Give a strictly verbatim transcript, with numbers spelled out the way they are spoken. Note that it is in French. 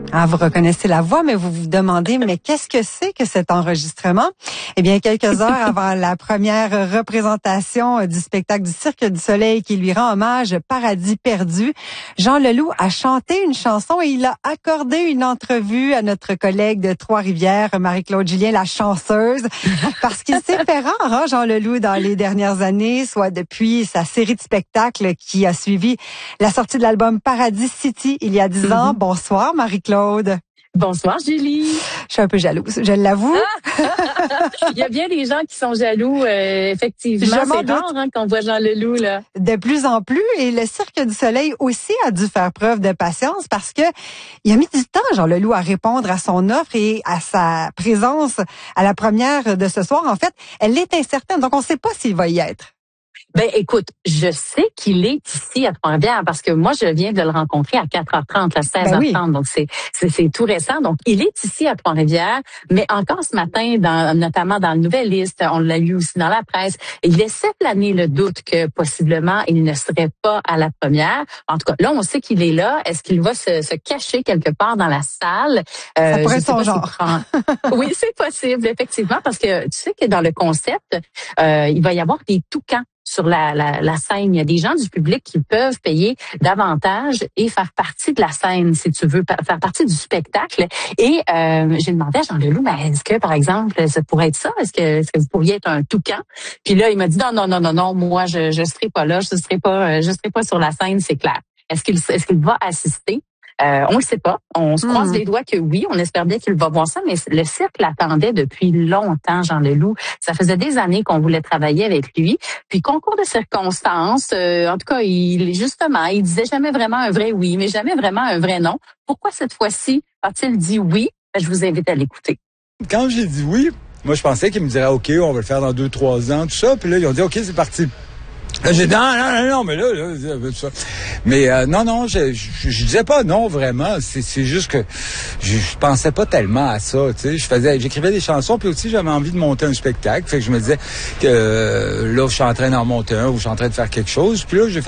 Ah, vous reconnaissez la voix, mais vous vous demandez, mais qu'est-ce que c'est que cet enregistrement? Eh bien, quelques heures avant la première représentation du spectacle du Cirque du Soleil qui lui rend hommage, Paradis perdu, Jean Leloup a chanté une chanson et il a accordé une entrevue à notre collègue de Trois-Rivières, Marie-Claude Julien, la chanceuse, parce qu'il s'est fait rare, hein, Jean Leloup, dans les dernières années, soit depuis sa série de spectacles qui a suivi la sortie de l'album Paradis City il y a dix ans. Bonsoir, Marie-Claude. Bonsoir, Julie. Je suis un peu jalouse, je l'avoue. Il y a bien des gens qui sont jaloux, euh, effectivement. C'est rare hein, qu'on voit Jean Leloup, là. De plus en plus. Et le Cirque du Soleil aussi a dû faire preuve de patience parce que il a mis du temps, Jean Leloup, à répondre à son offre et à sa présence à la première de ce soir. En fait, elle est incertaine, donc on ne sait pas s'il va y être. Ben, écoute, je sais qu'il est ici à Trois-Rivières parce que moi, je viens de le rencontrer à quatre heures trente, à seize heures trente. Ben oui. Donc, c'est, c'est, c'est tout récent. Donc, il est ici à Trois-Rivières, mais encore ce matin, dans, notamment dans le Nouvelliste, on l'a lu aussi dans la presse, il laissait planer le doute que possiblement il ne serait pas à la première. En tout cas, là, on sait qu'il est là. Est-ce qu'il va se, se cacher quelque part dans la salle? Euh, Ça pourrait être son genre. Prend... oui, c'est possible, effectivement, parce que tu sais que dans le concept, euh, il va y avoir des toucans sur la, la, la scène. Il y a des gens du public qui peuvent payer davantage et faire partie de la scène, si tu veux, faire partie du spectacle. Et euh, j'ai demandé à Jean Leloup, ben, est-ce que, par exemple, ça pourrait être ça? Est-ce que, est-ce que vous pourriez être un toucan? Puis là, il m'a dit, non, non, non, non, non, moi, je je serai pas là, je serai pas, je serai pas sur la scène, c'est clair. Est-ce qu'il, est-ce qu'il va assister? Euh, on le sait pas. On se croise mmh. les doigts que oui. On espère bien qu'il va voir ça, mais le cirque l'attendait depuis longtemps, Jean Leloup. Ça faisait des années qu'on voulait travailler avec lui. Puis concours de circonstances, euh, en tout cas, il justement, il disait jamais vraiment un vrai oui, mais jamais vraiment un vrai non. Pourquoi cette fois-ci a-t-il dit oui? Ben, je vous invite à l'écouter. Quand j'ai dit oui, moi je pensais qu'il me dirait OK, on va le faire dans deux, trois ans, tout ça. Puis là, ils ont dit OK, c'est parti. Là, j'ai dit non, non, non, non, mais là, là, ça. Mais euh, non, non, je, je, je disais pas non vraiment. C'est, c'est juste que je, je pensais pas tellement à ça. Tu sais, je faisais, j'écrivais des chansons, puis aussi j'avais envie de monter un spectacle. Fait que je me disais que euh, là, je suis en train d'en monter un, ou je suis en train de faire quelque chose. Puis là, j'ai